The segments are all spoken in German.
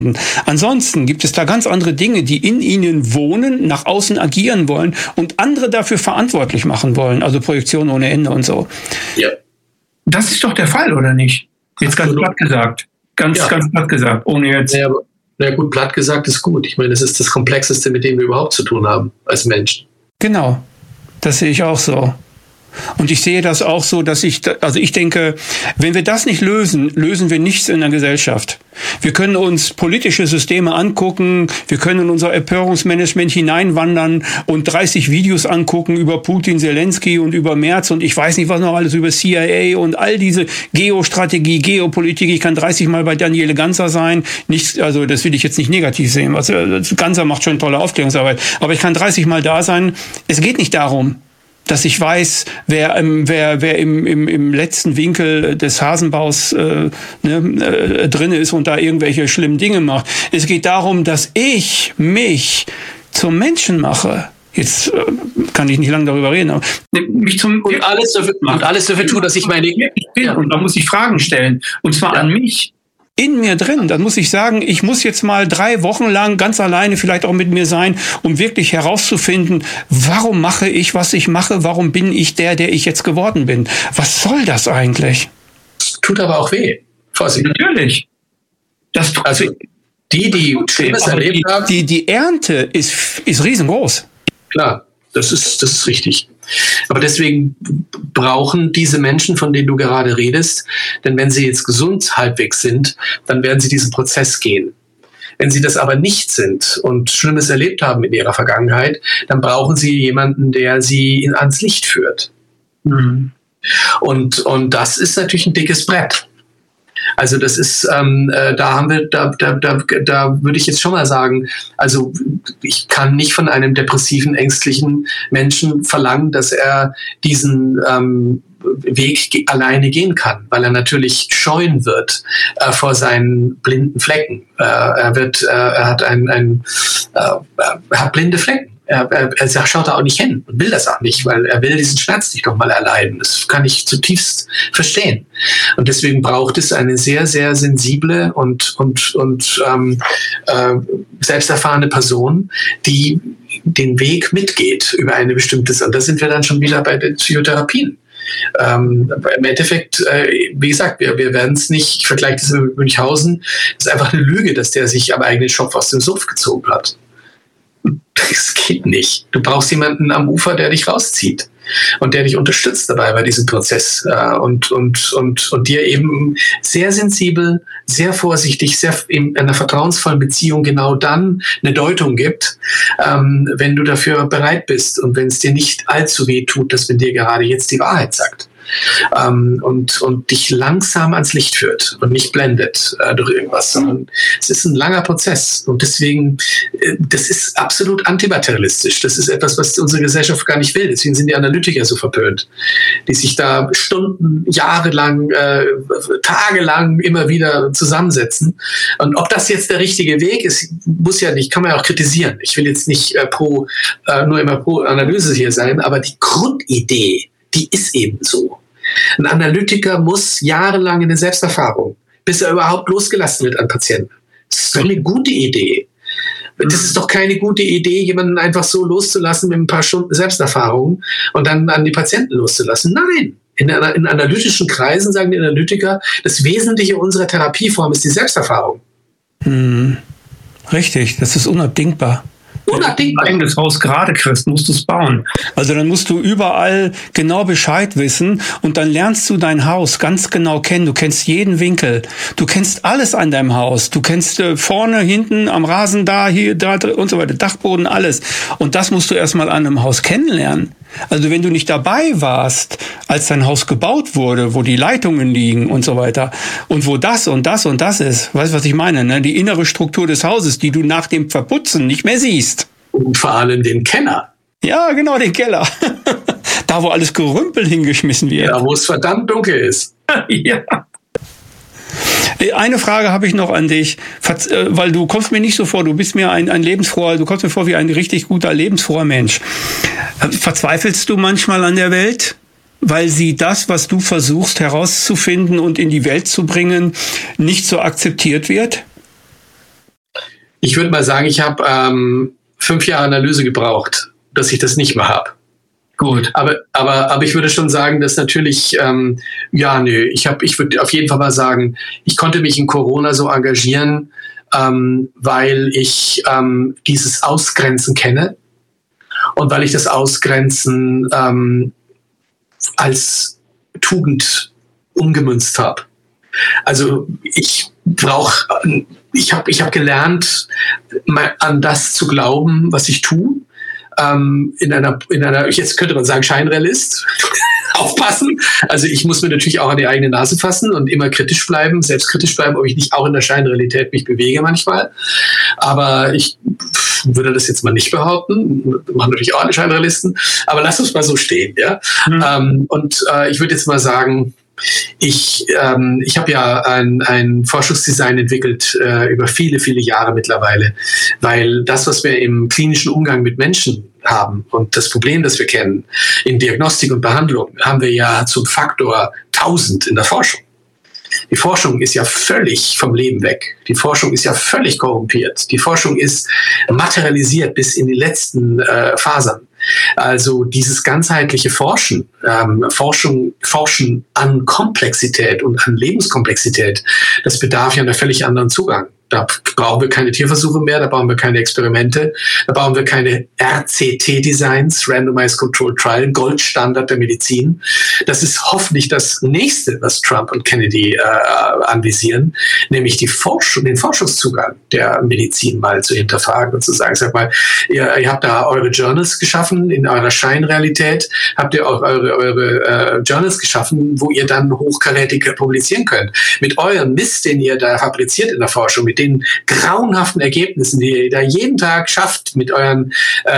Ansonsten gibt es da ganz andere Dinge, die in ihnen wohnen, nach außen agieren wollen und andere dafür verantwortlich machen wollen. Also Projektion ohne Ende und so. Ja. Das ist doch der Fall, oder nicht? Jetzt ganz platt gesagt. Ganz platt gesagt, ohne jetzt... Ja gut, platt gesagt ist gut. Ich meine, das ist das Komplexeste, mit dem wir überhaupt zu tun haben als Menschen. Genau, das sehe ich auch so. Und ich sehe das auch so, dass ich denke, wenn wir das nicht lösen, lösen wir nichts in der Gesellschaft. Wir können uns politische Systeme angucken, wir können in unser Empörungsmanagement hineinwandern und 30 Videos angucken über Putin, Zelensky und über Merz und ich weiß nicht was noch alles, über CIA und all diese Geostrategie, Geopolitik. Ich kann 30 Mal bei Daniele Ganser sein. Nichts, also das will ich jetzt nicht negativ sehen. Also Ganser macht schon tolle Aufklärungsarbeit. Aber ich kann 30 Mal da sein. Es geht nicht darum, dass ich weiß, wer im letzten Winkel des Hasenbaus drin ist und da irgendwelche schlimmen Dinge macht. Es geht darum, dass ich mich zum Menschen mache. Jetzt kann ich nicht lange darüber reden. Aber und alles dafür tun, dass ich meine... Und da muss ich Fragen stellen. Und zwar an mich. In mir drin, dann muss ich sagen, ich muss jetzt mal 3 Wochen lang ganz alleine vielleicht auch mit mir sein, um wirklich herauszufinden, warum mache ich, was ich mache, warum bin ich der ich jetzt geworden bin. Was soll das eigentlich? Tut aber auch weh. Vorsicht. Natürlich. Also die Schlimmes erlebt haben. Die Ernte ist riesengroß. Klar, das ist richtig. Aber deswegen brauchen diese Menschen, von denen du gerade redest, denn wenn sie jetzt gesund halbwegs sind, dann werden sie diesen Prozess gehen. Wenn sie das aber nicht sind und Schlimmes erlebt haben in ihrer Vergangenheit, dann brauchen sie jemanden, der sie ans Licht führt. Mhm. Und das ist natürlich ein dickes Brett. Also das ist, da würde ich jetzt schon mal sagen, also ich kann nicht von einem depressiven, ängstlichen Menschen verlangen, dass er diesen Weg alleine gehen kann, weil er natürlich scheuen wird vor seinen blinden Flecken. Er hat blinde Flecken. Er schaut da auch nicht hin und will das auch nicht, weil er will diesen Schmerz nicht nochmal erleiden. Das kann ich zutiefst verstehen. Und deswegen braucht es eine sehr, sehr sensible und selbsterfahrene Person, die den Weg mitgeht über eine bestimmte, und da sind wir dann schon wieder bei den Psychotherapien. Im Endeffekt, wie gesagt, wir werden es nicht, ich vergleiche das mit Münchhausen, das ist einfach eine Lüge, dass der sich am eigenen Schopf aus dem Sumpf gezogen hat. Das geht nicht. Du brauchst jemanden am Ufer, der dich rauszieht und der dich unterstützt dabei bei diesem Prozess und dir eben sehr sensibel, sehr vorsichtig, sehr in einer vertrauensvollen Beziehung genau dann eine Deutung gibt, wenn du dafür bereit bist und wenn es dir nicht allzu weh tut, dass man dir gerade jetzt die Wahrheit sagt. Und dich langsam ans Licht führt und nicht blendet durch irgendwas, sondern es ist ein langer Prozess und deswegen, das ist absolut antimaterialistisch. Das ist etwas, was unsere Gesellschaft gar nicht will. Deswegen sind die Analytiker so verpönt, die sich da Stunden, jahrelang, tagelang immer wieder zusammensetzen. Und ob das jetzt der richtige Weg ist, muss ja nicht, kann man ja auch kritisieren. Ich will jetzt nicht nur immer pro Analyse hier sein, aber die Grundidee, die ist eben so. Ein Analytiker muss jahrelang in der Selbsterfahrung, bis er überhaupt losgelassen wird an Patienten. Das ist doch eine gute Idee. Das ist doch keine gute Idee, jemanden einfach so loszulassen mit ein paar Stunden Selbsterfahrung und dann an die Patienten loszulassen. Nein, in analytischen Kreisen sagen die Analytiker, das Wesentliche unserer Therapieform ist die Selbsterfahrung. Richtig, das ist unabdingbar. Unabdingbar. Wenn du das Haus gerade kriegst, musst du es bauen. Also dann musst du überall genau Bescheid wissen und dann lernst du dein Haus ganz genau kennen. Du kennst jeden Winkel. Du kennst alles an deinem Haus. Du kennst vorne, hinten, am Rasen, da, hier, da und so weiter, Dachboden, alles. Und das musst du erstmal an einem Haus kennenlernen. Also wenn du nicht dabei warst, als dein Haus gebaut wurde, wo die Leitungen liegen und so weiter und wo das und das und das ist, weißt du, was ich meine, ne? Die innere Struktur des Hauses, die du nach dem Verputzen nicht mehr siehst. Und vor allem den Keller. Ja, genau, den Keller. Da, wo alles Gerümpel hingeschmissen wird. Da, wo es verdammt dunkel ist. Ja. Eine Frage habe ich noch an dich, weil du kommst mir nicht so vor, du bist mir ein lebensfroher, du kommst mir vor wie ein richtig guter, lebensfroher Mensch. Verzweifelst du manchmal an der Welt, weil sie das, was du versuchst herauszufinden und in die Welt zu bringen, nicht so akzeptiert wird? Ich würde mal sagen, ich habe 5 Jahre Analyse gebraucht, dass ich das nicht mehr habe. Gut. Aber ich würde schon sagen, dass natürlich, ich würde auf jeden Fall mal sagen, ich konnte mich in Corona so engagieren, weil ich dieses Ausgrenzen kenne und weil ich das Ausgrenzen als Tugend umgemünzt habe. Also ich habe gelernt, an das zu glauben, was ich tue. In einer, jetzt könnte man sagen, Scheinrealist. Aufpassen. Also ich muss mir natürlich auch an die eigene Nase fassen und immer kritisch bleiben, selbstkritisch bleiben, ob ich nicht auch in der Scheinrealität mich bewege manchmal. Aber ich würde das jetzt mal nicht behaupten. Machen natürlich auch alle Scheinrealisten. Aber lass uns mal so stehen. Ja? Ich würde jetzt mal sagen, ich habe ja ein Forschungsdesign entwickelt über viele, viele Jahre mittlerweile, weil das, was wir im klinischen Umgang mit Menschen haben und das Problem, das wir kennen, in Diagnostik und Behandlung, haben wir ja zum Faktor 1000 in der Forschung. Die Forschung ist ja völlig vom Leben weg. Die Forschung ist ja völlig korrumpiert. Die Forschung ist materialisiert bis in die letzten Fasern. Also dieses ganzheitliche Forschen, Forschen an Komplexität und an Lebenskomplexität, das bedarf ja einer völlig anderen Zugang. Da brauchen wir keine Tierversuche mehr, da brauchen wir keine Experimente, da brauchen wir keine RCT-Designs, Randomized Controlled Trial, Goldstandard der Medizin. Das ist hoffentlich das Nächste, was Trump und Kennedy anvisieren, nämlich den Forschungszugang der Medizin mal zu hinterfragen und zu sagen, sag mal, ihr habt da eure Journals geschaffen, in eurer Scheinrealität habt ihr auch eure Journals geschaffen, wo ihr dann hochkarätig publizieren könnt. Mit eurem Mist, den ihr da fabriziert in der Forschung, mit den grauenhaften Ergebnissen, die ihr da jeden Tag schafft mit euren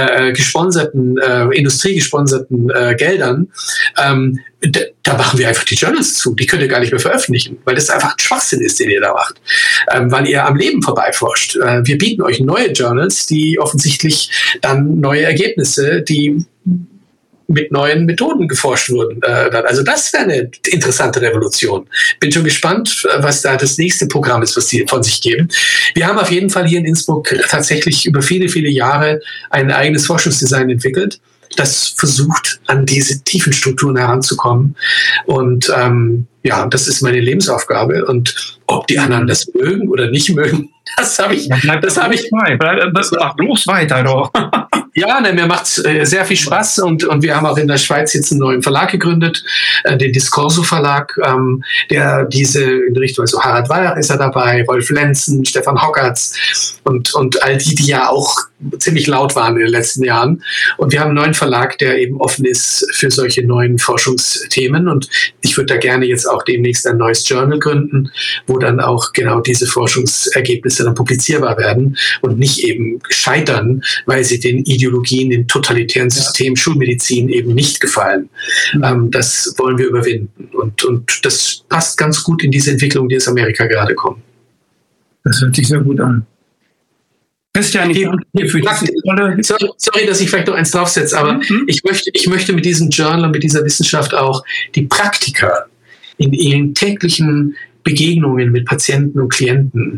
industriegesponserten Geldern, da machen wir einfach die Journals zu. Die könnt ihr gar nicht mehr veröffentlichen, weil das einfach ein Schwachsinn ist, den ihr da macht, weil ihr am Leben vorbeiforscht. Wir bieten euch neue Journals, die offensichtlich dann neue Ergebnisse, die mit neuen Methoden geforscht wurden. Also das wäre eine interessante Revolution. Bin schon gespannt, was da das nächste Programm ist, was die von sich geben. Wir haben auf jeden Fall hier in Innsbruck tatsächlich über viele, viele Jahre ein eigenes Forschungsdesign entwickelt, das versucht, an diese tiefen Strukturen heranzukommen. Und das ist meine Lebensaufgabe. Und ob die anderen das mögen oder nicht mögen, das habe ich. Mach bloß weiter doch. Ja, mir macht es sehr viel Spaß und wir haben auch in der Schweiz jetzt einen neuen Verlag gegründet, den Discorso Verlag, der diese in Richtung, also Harald Weyer ist er dabei, Wolf Lenzen, Stefan Hockertz und all die ja auch ziemlich laut waren in den letzten Jahren. Und wir haben einen neuen Verlag, der eben offen ist für solche neuen Forschungsthemen. Und ich würde da gerne jetzt auch demnächst ein neues Journal gründen, wo dann auch genau diese Forschungsergebnisse dann publizierbar werden und nicht eben scheitern, weil sie den Ideologien im totalitären System Schulmedizin eben nicht gefallen. Das wollen wir überwinden. Und das passt ganz gut in diese Entwicklung, die aus Amerika gerade kommt. Das hört sich sehr gut an. Christian, sorry, dass ich vielleicht noch eins draufsetze, aber ich möchte mit diesem Journal, mit dieser Wissenschaft auch die Praktiker in ihren täglichen Begegnungen mit Patienten und Klienten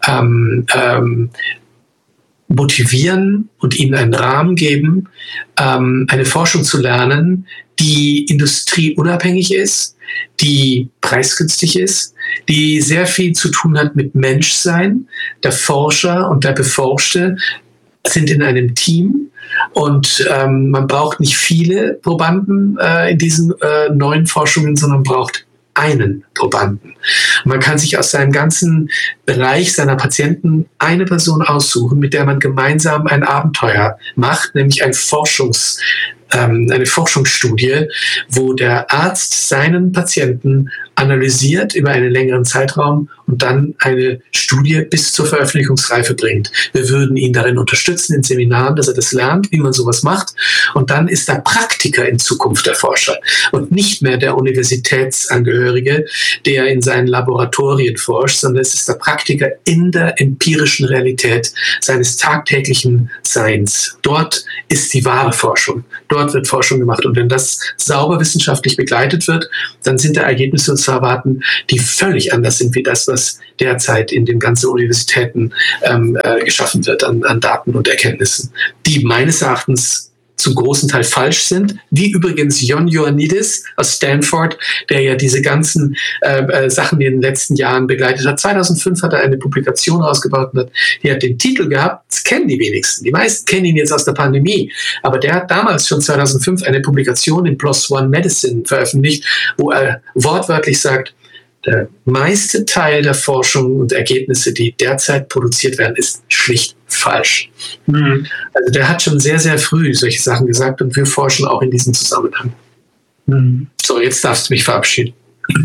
motivieren und ihnen einen Rahmen geben, eine Forschung zu lernen, die industrieunabhängig ist, die preisgünstig ist, die sehr viel zu tun hat mit Menschsein. Der Forscher und der Beforschte sind in einem Team und man braucht nicht viele Probanden in diesen neuen Forschungen, sondern braucht einen Probanden. Man kann sich aus seinem ganzen Bereich seiner Patienten eine Person aussuchen, mit der man gemeinsam ein Abenteuer macht, nämlich eine Forschungsstudie, wo der Arzt seinen Patienten analysiert über einen längeren Zeitraum und dann eine Studie bis zur Veröffentlichungsreife bringt. Wir würden ihn darin unterstützen in Seminaren, dass er das lernt, wie man sowas macht. Und dann ist der Praktiker in Zukunft der Forscher und nicht mehr der Universitätsangehörige, der in seinen Laboratorien forscht, sondern es ist der Praktiker in der empirischen Realität seines tagtäglichen Seins. Dort ist die wahre Forschung. Dort wird Forschung gemacht. Und wenn das sauber wissenschaftlich begleitet wird, dann sind da Ergebnisse zu erwarten, die völlig anders sind wie das, was derzeit in den ganzen Universitäten geschaffen wird an Daten und Erkenntnissen, die meines Erachtens zum großen Teil falsch sind, wie übrigens Jon Ioannidis aus Stanford, der ja diese ganzen Sachen in den letzten Jahren begleitet hat. 2005 hat er eine Publikation rausgebracht, die hat den Titel gehabt, das kennen die wenigsten. Die meisten kennen ihn jetzt aus der Pandemie, aber der hat damals schon 2005 eine Publikation in PLOS ONE Medicine veröffentlicht, wo er wortwörtlich sagt, der meiste Teil der Forschung und Ergebnisse, die derzeit produziert werden, ist schlicht falsch. Mhm. Also der hat schon sehr, sehr früh solche Sachen gesagt und wir forschen auch in diesem Zusammenhang. Mhm. So, jetzt darfst du mich verabschieden.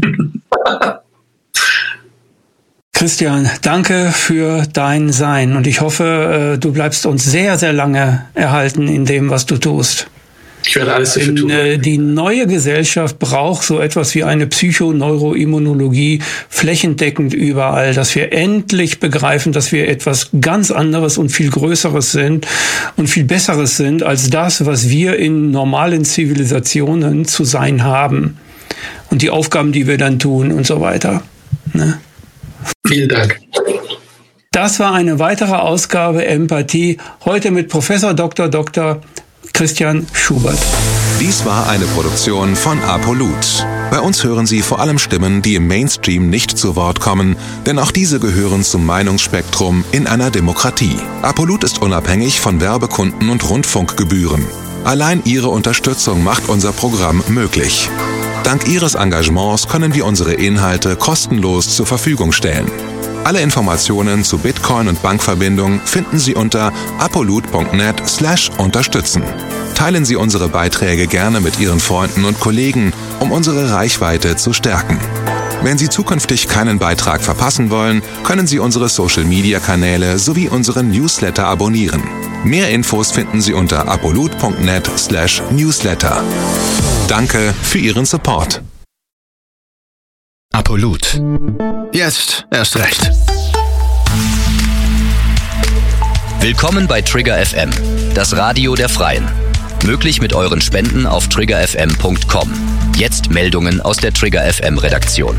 Christian, danke für dein Sein und ich hoffe, du bleibst uns sehr, sehr lange erhalten in dem, was du tust. Ich werde alles dafür tun. Die neue Gesellschaft braucht so etwas wie eine Psychoneuroimmunologie flächendeckend überall, dass wir endlich begreifen, dass wir etwas ganz anderes und viel Größeres sind und viel Besseres sind als das, was wir in normalen Zivilisationen zu sein haben und die Aufgaben, die wir dann tun und so weiter. Ne? Vielen Dank. Das war eine weitere Ausgabe Empathie, heute mit Professor Dr. Christian Schubert. Dies war eine Produktion von Apolut. Bei uns hören Sie vor allem Stimmen, die im Mainstream nicht zu Wort kommen, denn auch diese gehören zum Meinungsspektrum in einer Demokratie. Apolut ist unabhängig von Werbekunden und Rundfunkgebühren. Allein Ihre Unterstützung macht unser Programm möglich. Dank Ihres Engagements können wir unsere Inhalte kostenlos zur Verfügung stellen. Alle Informationen zu Bitcoin und Bankverbindung finden Sie unter apolut.net/unterstützen. Teilen Sie unsere Beiträge gerne mit Ihren Freunden und Kollegen, um unsere Reichweite zu stärken. Wenn Sie zukünftig keinen Beitrag verpassen wollen, können Sie unsere Social-Media-Kanäle sowie unseren Newsletter abonnieren. Mehr Infos finden Sie unter apolut.net/newsletter. Danke für Ihren Support. Apolut. Jetzt erst recht. Willkommen bei Trigger FM, das Radio der Freien. Möglich mit euren Spenden auf triggerfm.com. Jetzt Meldungen aus der Trigger FM Redaktion.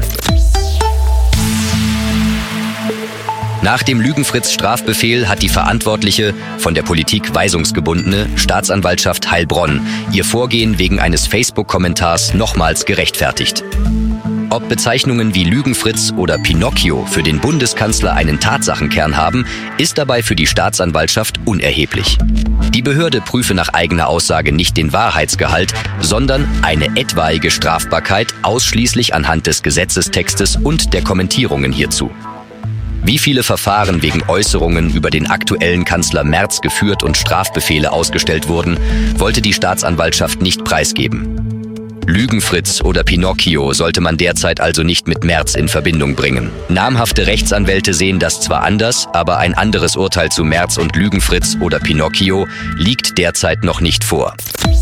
Nach dem Lügenfritz-Strafbefehl hat die verantwortliche, von der Politik weisungsgebundene Staatsanwaltschaft Heilbronn ihr Vorgehen wegen eines Facebook-Kommentars nochmals gerechtfertigt. Ob Bezeichnungen wie Lügenfritz oder Pinocchio für den Bundeskanzler einen Tatsachenkern haben, ist dabei für die Staatsanwaltschaft unerheblich. Die Behörde prüfe nach eigener Aussage nicht den Wahrheitsgehalt, sondern eine etwaige Strafbarkeit ausschließlich anhand des Gesetzestextes und der Kommentierungen hierzu. Wie viele Verfahren wegen Äußerungen über den aktuellen Kanzler Merz geführt und Strafbefehle ausgestellt wurden, wollte die Staatsanwaltschaft nicht preisgeben. Lügenfritz oder Pinocchio sollte man derzeit also nicht mit Merz in Verbindung bringen. Namhafte Rechtsanwälte sehen das zwar anders, aber ein anderes Urteil zu Merz und Lügenfritz oder Pinocchio liegt derzeit noch nicht vor.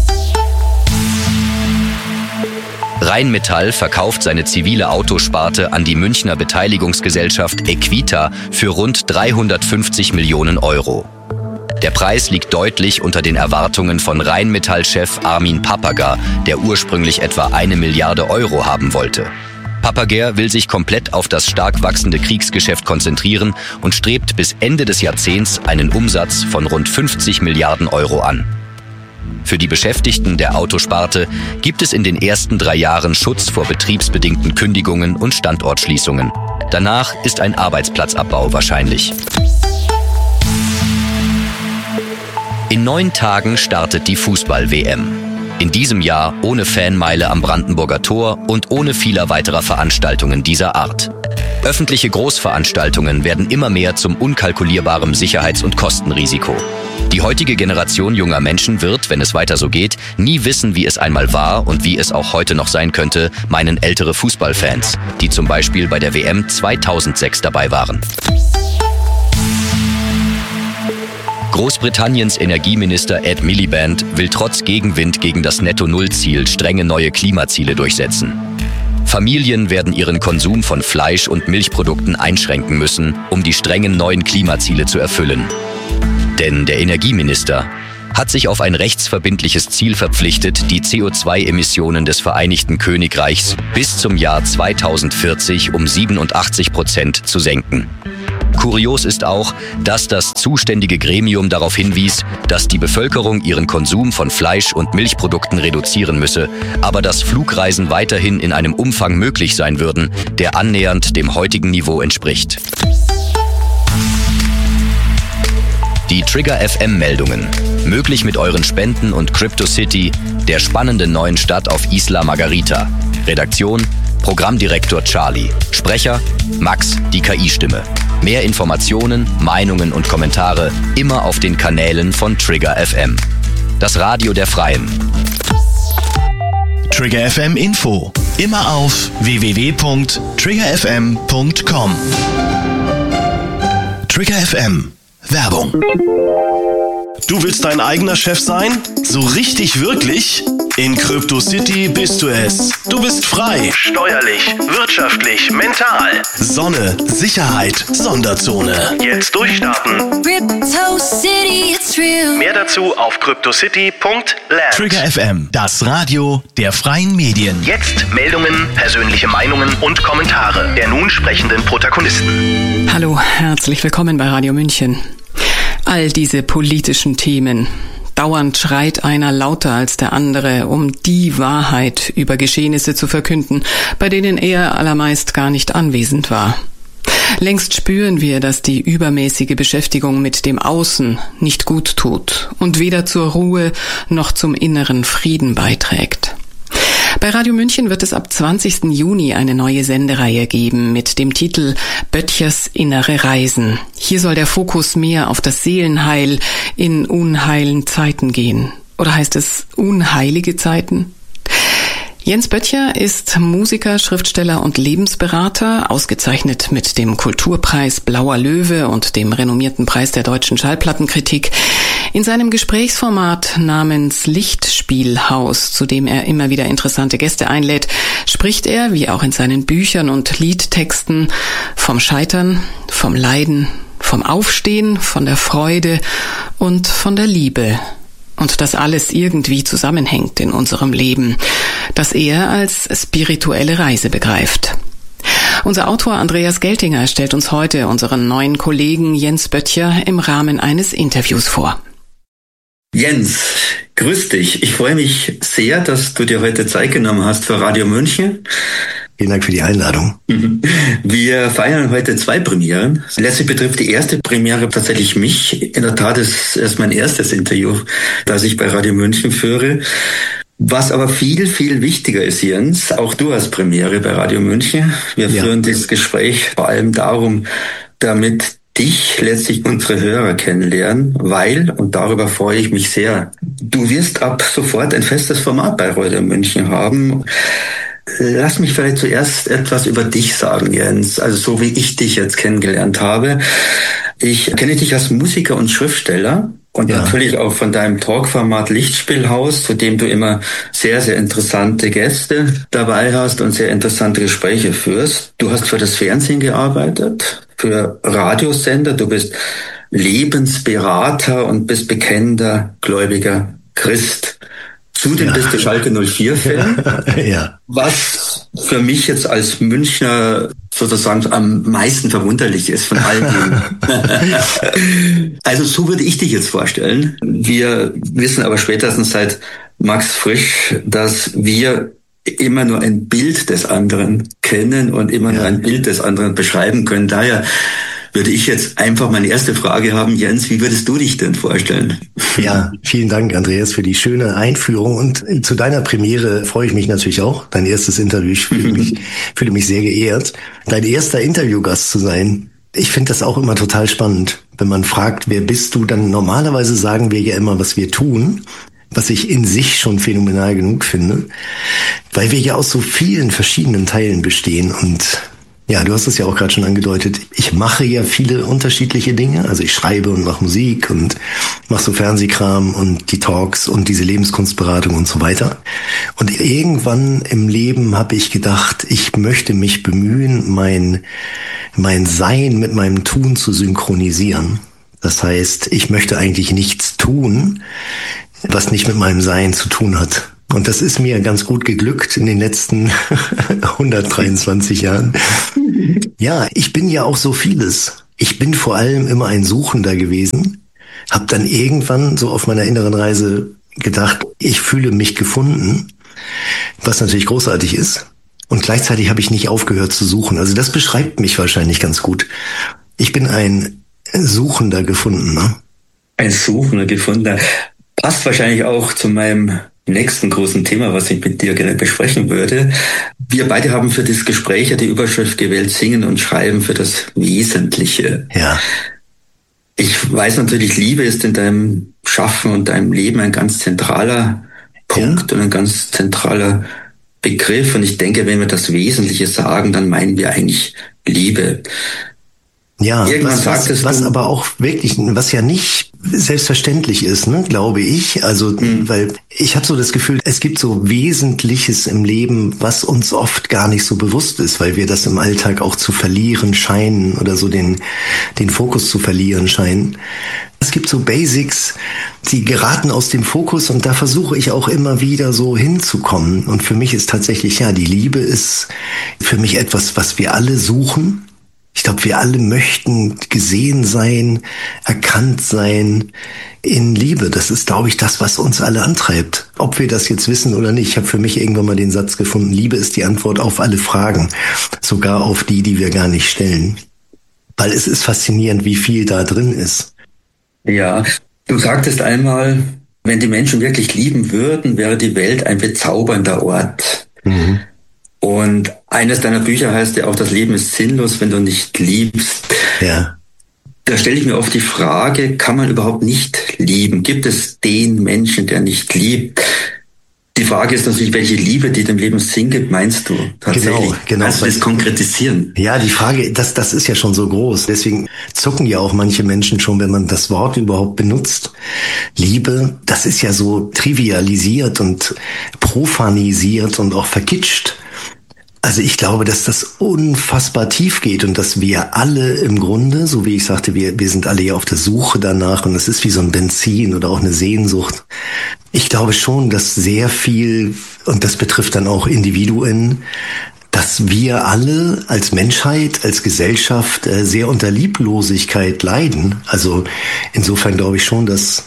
Rheinmetall verkauft seine zivile Autosparte an die Münchner Beteiligungsgesellschaft Equita für rund 350 Millionen Euro. Der Preis liegt deutlich unter den Erwartungen von Rheinmetall-Chef Armin Papperger, der ursprünglich etwa 1 Milliarde Euro haben wollte. Papperger will sich komplett auf das stark wachsende Kriegsgeschäft konzentrieren und strebt bis Ende des Jahrzehnts einen Umsatz von rund 50 Milliarden Euro an. Für die Beschäftigten der Autosparte gibt es in den ersten 3 Jahren Schutz vor betriebsbedingten Kündigungen und Standortschließungen. Danach ist ein Arbeitsplatzabbau wahrscheinlich. In 9 Tagen startet die Fußball-WM. In diesem Jahr ohne Fanmeile am Brandenburger Tor und ohne vieler weiterer Veranstaltungen dieser Art. Öffentliche Großveranstaltungen werden immer mehr zum unkalkulierbaren Sicherheits- und Kostenrisiko. Die heutige Generation junger Menschen wird, wenn es weiter so geht, nie wissen, wie es einmal war und wie es auch heute noch sein könnte, meinen ältere Fußballfans, die zum Beispiel bei der WM 2006 dabei waren. Großbritanniens Energieminister Ed Miliband will trotz Gegenwind gegen das Netto-Null-Ziel strenge neue Klimaziele durchsetzen. Familien werden ihren Konsum von Fleisch- und Milchprodukten einschränken müssen, um die strengen neuen Klimaziele zu erfüllen. Denn der Energieminister hat sich auf ein rechtsverbindliches Ziel verpflichtet, die CO2-Emissionen des Vereinigten Königreichs bis zum Jahr 2040 um 87% zu senken. Kurios ist auch, dass das zuständige Gremium darauf hinwies, dass die Bevölkerung ihren Konsum von Fleisch- und Milchprodukten reduzieren müsse, aber dass Flugreisen weiterhin in einem Umfang möglich sein würden, der annähernd dem heutigen Niveau entspricht. Die Trigger FM-Meldungen. Möglich mit euren Spenden und CryptoCity, der spannenden neuen Stadt auf Isla Margarita. Redaktion: Programmdirektor Charlie. Sprecher: Max, die KI-Stimme. Mehr Informationen, Meinungen und Kommentare immer auf den Kanälen von Trigger FM. Das Radio der Freien. Trigger FM Info. Immer auf www.triggerfm.com. Trigger FM. Werbung. Du willst dein eigener Chef sein? So richtig wirklich? In CryptoCity bist du es. Du bist frei, steuerlich, wirtschaftlich, mental. Sonne, Sicherheit, Sonderzone. Jetzt durchstarten. CryptoCity, it's real. Mehr dazu auf cryptocity.land. Trigger FM, das Radio der freien Medien. Jetzt Meldungen, persönliche Meinungen und Kommentare der nun sprechenden Protagonisten. Hallo, herzlich willkommen bei Radio München. All diese politischen Themen. Dauernd schreit einer lauter als der andere, um die Wahrheit über Geschehnisse zu verkünden, bei denen er allermeist gar nicht anwesend war. Längst spüren wir, dass die übermäßige Beschäftigung mit dem Außen nicht gut tut und weder zur Ruhe noch zum inneren Frieden beiträgt. Bei Radio München wird es ab 20. Juni eine neue Sendereihe geben mit dem Titel Böttchers innere Reisen. Hier soll der Fokus mehr auf das Seelenheil in unheilen Zeiten gehen. Oder heißt es unheilige Zeiten? Jens Böttcher ist Musiker, Schriftsteller und Lebensberater, ausgezeichnet mit dem Kulturpreis Blauer Löwe und dem renommierten Preis der deutschen Schallplattenkritik. In seinem Gesprächsformat namens Lichtspielhaus, zu dem er immer wieder interessante Gäste einlädt, spricht er, wie auch in seinen Büchern und Liedtexten, vom Scheitern, vom Leiden, vom Aufstehen, von der Freude und von der Liebe. Und das alles irgendwie zusammenhängt in unserem Leben, das er als spirituelle Reise begreift. Unser Autor Andreas Geltinger stellt uns heute unseren neuen Kollegen Jens Böttcher im Rahmen eines Interviews vor. Jens, grüß dich. Ich freue mich sehr, dass du dir heute Zeit genommen hast für Radio München. Vielen Dank für die Einladung. Wir feiern heute 2 Premieren. Letztlich betrifft die erste Premiere tatsächlich mich. In der Tat ist es mein erstes Interview, das ich bei Radio München führe. Was aber viel, viel wichtiger ist, Jens, auch du hast Premiere bei Radio München. Wir führen dieses Gespräch vor allem darum, damit dich letztlich unsere Hörer kennenlernen, weil, und darüber freue ich mich sehr, du wirst ab sofort ein festes Format bei Radio München haben. Lass mich vielleicht zuerst etwas über dich sagen, Jens, also so wie ich dich jetzt kennengelernt habe. Ich kenne dich als Musiker und Schriftsteller und natürlich auch von deinem Talkformat Lichtspielhaus, zu dem du immer sehr, sehr interessante Gäste dabei hast und sehr interessante Gespräche führst. Du hast für das Fernsehen gearbeitet, für Radiosender, du bist Lebensberater und bist bekennender, gläubiger Christ. Zudem bist du Schalke 04-Fan, was für mich jetzt als Münchner sozusagen am meisten verwunderlich ist von all dem. Also so würde ich dich jetzt vorstellen. Wir wissen aber spätestens seit Max Frisch, dass wir immer nur ein Bild des anderen kennen und immer nur ein Bild des anderen beschreiben können. Daher würde ich jetzt einfach meine erste Frage haben, Jens, wie würdest du dich denn vorstellen? Ja, vielen Dank, Andreas, für die schöne Einführung und zu deiner Premiere freue ich mich natürlich auch. Dein erstes Interview, ich fühle mich sehr geehrt, dein erster Interviewgast zu sein. Ich finde das auch immer total spannend. Wenn man fragt, wer bist du, dann normalerweise sagen wir ja immer, was wir tun, was ich in sich schon phänomenal genug finde, weil wir ja aus so vielen verschiedenen Teilen bestehen und ja, du hast es ja auch gerade schon angedeutet. Ich mache ja viele unterschiedliche Dinge. Also ich schreibe und mache Musik und mache so Fernsehkram und die Talks und diese Lebenskunstberatung und so weiter. Und irgendwann im Leben habe ich gedacht, ich möchte mich bemühen, mein Sein mit meinem Tun zu synchronisieren. Das heißt, ich möchte eigentlich nichts tun, was nicht mit meinem Sein zu tun hat. Und das ist mir ganz gut geglückt in den letzten 123 Jahren. Ja, ich bin ja auch so vieles. Ich bin vor allem immer ein Suchender gewesen, habe dann irgendwann so auf meiner inneren Reise gedacht, ich fühle mich gefunden, was natürlich großartig ist. Und gleichzeitig habe ich nicht aufgehört zu suchen. Also das beschreibt mich wahrscheinlich ganz gut. Ich bin ein Suchender Gefundener. Ein Suchender Gefundener. Passt wahrscheinlich auch zu meinem nächsten großen Thema, was ich mit dir gerne besprechen würde. Wir beide haben für das Gespräch ja die Überschrift gewählt, Singen und Schreiben für das Wesentliche. Ja. Ich weiß natürlich, Liebe ist in deinem Schaffen und deinem Leben ein ganz zentraler Punkt und ein ganz zentraler Begriff. Und ich denke, wenn wir das Wesentliche sagen, dann meinen wir eigentlich Liebe. Ja, was aber auch wirklich, was ja nicht selbstverständlich ist, ne, glaube ich. Also, weil ich habe so das Gefühl, es gibt so Wesentliches im Leben, was uns oft gar nicht so bewusst ist, weil wir das im Alltag auch zu verlieren scheinen oder so den Fokus zu verlieren scheinen. Es gibt so Basics, die geraten aus dem Fokus und da versuche ich auch immer wieder so hinzukommen. Und für mich ist tatsächlich, ja, die Liebe ist für mich etwas, was wir alle suchen. Ich glaube, wir alle möchten gesehen sein, erkannt sein in Liebe. Das ist, glaube ich, das, was uns alle antreibt. Ob wir das jetzt wissen oder nicht. Ich habe für mich irgendwann mal den Satz gefunden, Liebe ist die Antwort auf alle Fragen, sogar auf die, die wir gar nicht stellen. Weil es ist faszinierend, wie viel da drin ist. Ja, du sagtest einmal, wenn die Menschen wirklich lieben würden, wäre die Welt ein bezaubernder Ort. Mhm. Und eines deiner Bücher heißt ja auch, das Leben ist sinnlos, wenn du nicht liebst. Ja. Da stelle ich mir oft die Frage, kann man überhaupt nicht lieben? Gibt es den Menschen, der nicht liebt? Die Frage ist natürlich, welche Liebe, die dem Leben Sinn gibt, meinst du tatsächlich? Genau. Kannst du das konkretisieren? Ja, die Frage, das ist ja schon so groß. Deswegen zucken ja auch manche Menschen schon, wenn man das Wort überhaupt benutzt. Liebe, das ist ja so trivialisiert und profanisiert und auch verkitscht. Also ich glaube, dass das unfassbar tief geht und dass wir alle im Grunde, so wie ich sagte, wir sind alle ja auf der Suche danach und es ist wie so ein Benzin oder auch eine Sehnsucht. Ich glaube schon, dass sehr viel, und das betrifft dann auch Individuen, dass wir alle als Menschheit, als Gesellschaft sehr unter Lieblosigkeit leiden. Also insofern glaube ich schon, dass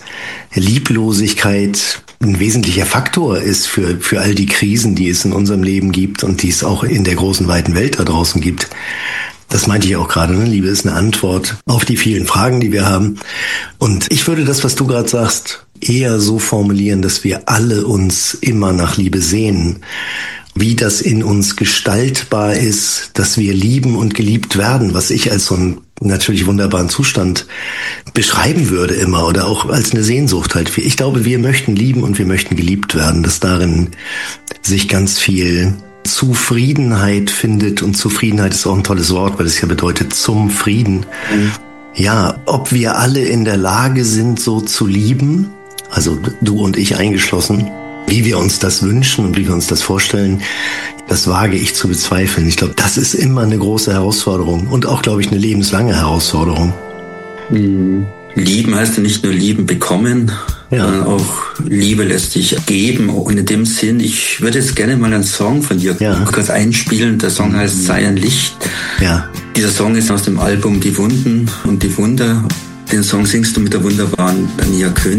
Lieblosigkeit ein wesentlicher Faktor ist für all die Krisen, die es in unserem Leben gibt und die es auch in der großen, weiten Welt da draußen gibt. Das meinte ich auch gerade, ne? Liebe ist eine Antwort auf die vielen Fragen, die wir haben. Und ich würde das, was du gerade sagst, eher so formulieren, dass wir alle uns immer nach Liebe sehnen. Wie das in uns gestaltbar ist, dass wir lieben und geliebt werden, was ich als so einen natürlich wunderbaren Zustand beschreiben würde immer oder auch als eine Sehnsucht halt. Ich glaube, wir möchten lieben und wir möchten geliebt werden, dass darin sich ganz viel Zufriedenheit findet und Zufriedenheit ist auch ein tolles Wort, weil es ja bedeutet zum Frieden. Mhm. Ja, ob wir alle in der Lage sind, so zu lieben, also du und ich eingeschlossen, wie wir uns das wünschen und wie wir uns das vorstellen, das wage ich zu bezweifeln. Ich glaube, das ist immer eine große Herausforderung und auch, glaube ich, eine lebenslange Herausforderung. Lieben heißt ja nicht nur Lieben bekommen, sondern auch Liebe lässt sich geben. Und in dem Sinn, ich würde jetzt gerne mal einen Song von dir kurz einspielen. Der Song heißt Sei ein Licht. Ja. Dieser Song ist aus dem Album Die Wunden und die Wunder. Den Song singst du mit der wunderbaren Nia König.